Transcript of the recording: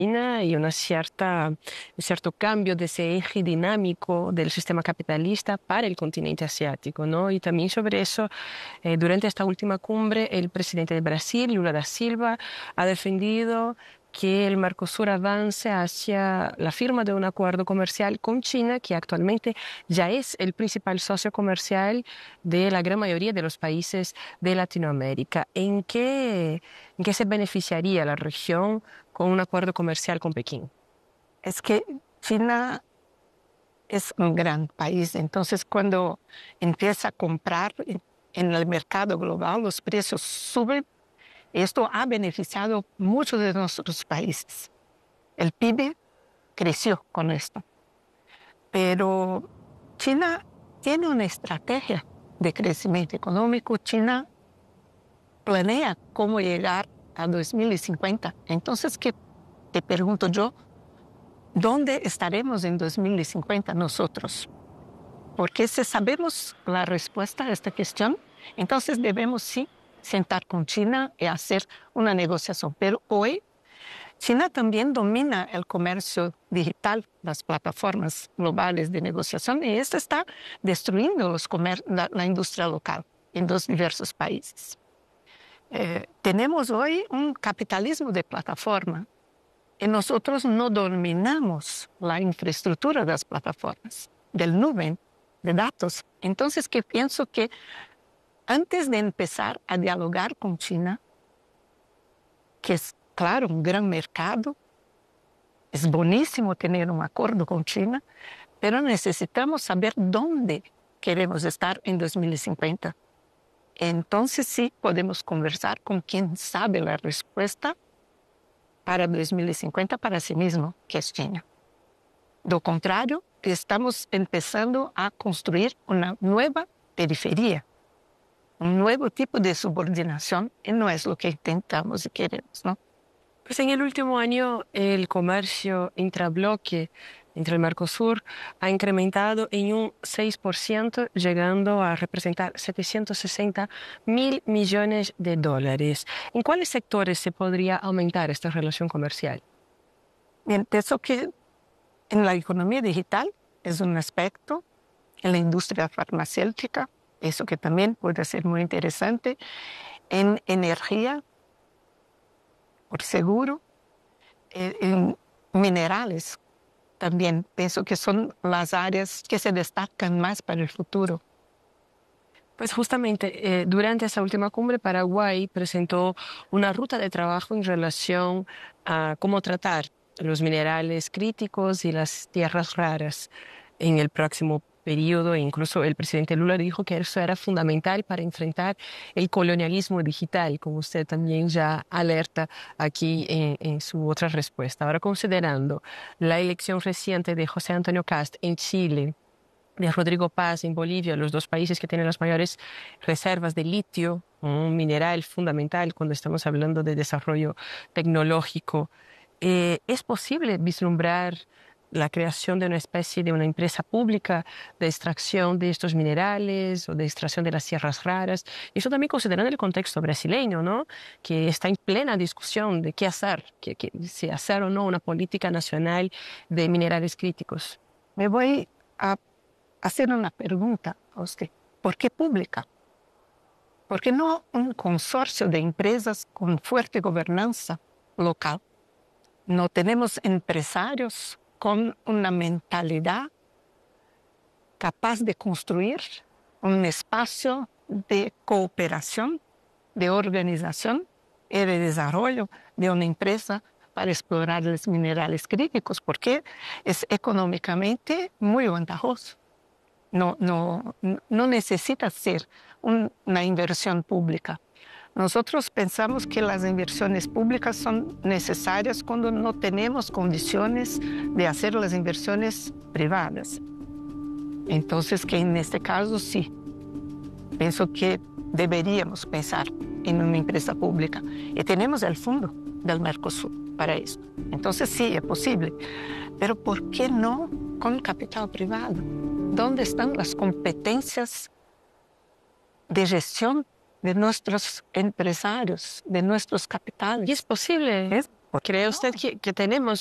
China y un cierto cambio de ese eje dinámico del sistema capitalista para el continente asiático, ¿no? Y también sobre eso, durante esta última cumbre, el presidente de Brasil, Lula da Silva, ha defendido que el Mercosur avance hacia la firma de un acuerdo comercial con China, que actualmente ya es el principal socio comercial de la gran mayoría de los países de Latinoamérica. En qué se beneficiaría la región con un acuerdo comercial con Pekín? Es que China es un gran país, entonces cuando empieza a comprar en el mercado global, los precios suben. Esto ha beneficiado muchos de nuestros países. El PIB creció con esto. Pero China tiene una estrategia de crecimiento económico. China planea cómo llegar a 2050. Entonces, ¿qué te pregunto yo? ¿Dónde estaremos en 2050 nosotros? Porque si sabemos la respuesta a esta cuestión, entonces debemos sí sentar con China y hacer una negociación. Pero hoy China también domina el comercio digital, las plataformas globales de negociación, y esto está destruyendo la industria local en los diversos países. Tenemos hoy un capitalismo de plataforma y nosotros no dominamos la infraestructura de las plataformas, del nube, de datos. Entonces, que pienso que antes de empezar a dialogar con China, que es, claro, un gran mercado, es buenísimo tener un acuerdo con China, pero necesitamos saber dónde queremos estar en 2050. Entonces sí podemos conversar con quien sabe la respuesta para 2050 para sí mismo, que es China. Do contrario, estamos empezando a construir una nueva periferia, un nuevo tipo de subordinación, y no es lo que intentamos y queremos, ¿no? Pues en el último año el comercio intrabloque entre el Mercosur ha incrementado en un 6%, llegando a representar 760 mil millones de dólares. ¿En cuáles sectores se podría aumentar esta relación comercial? Bien, pienso que en la economía digital es un aspecto, en la industria farmacéutica, eso que también puede ser muy interesante, en energía, por seguro, en minerales también. Pienso que son las áreas que se destacan más para el futuro. Pues justamente durante esa última cumbre, Paraguay presentó una ruta de trabajo en relación a cómo tratar los minerales críticos y las tierras raras en el próximo periodo. E incluso el presidente Lula dijo que eso era fundamental para enfrentar el colonialismo digital, como usted también ya alerta aquí en su otra respuesta. Ahora, considerando la elección reciente de José Antonio Kast en Chile, de Rodrigo Paz en Bolivia, los dos países que tienen las mayores reservas de litio, un mineral fundamental cuando estamos hablando de desarrollo tecnológico. ¿Es posible vislumbrar la creación de una especie de una empresa pública de extracción de estos minerales o de extracción de las tierras raras? Eso también considerando el contexto brasileño, ¿no? Que está en plena discusión de qué hacer, si hacer o no una política nacional de minerales críticos. Me voy a hacer una pregunta a usted. ¿Por qué pública? ¿Por qué no un consorcio de empresas con fuerte gobernanza local? No tenemos empresarios con una mentalidad capaz de construir un espacio de cooperación, de organización y de desarrollo de una empresa para explorar los minerales críticos, porque es económicamente muy ventajoso. No necesita ser una inversión pública. Nosotros pensamos que las inversiones públicas son necesarias cuando no tenemos condiciones de hacer las inversiones privadas. Entonces, que en este caso sí, pienso que deberíamos pensar en una empresa pública. Y tenemos el fondo del Mercosur para esto. Entonces sí, es posible. Pero ¿por qué no con capital privado? ¿Dónde están las competencias de gestión de nuestros empresarios, de nuestros capitales? Y es posible. ¿Cree usted que tenemos